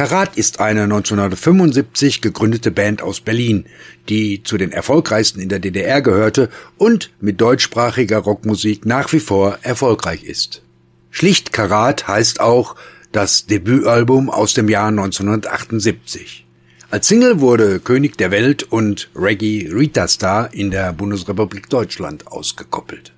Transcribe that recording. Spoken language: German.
Karat ist eine 1975 gegründete Band aus Berlin, die zu den erfolgreichsten in der DDR gehörte und mit deutschsprachiger Rockmusik nach wie vor erfolgreich ist. Schlicht Karat heißt auch das Debütalbum aus dem Jahr 1978. Als Single wurde König der Welt und Reggae Rita Star in der Bundesrepublik Deutschland ausgekoppelt.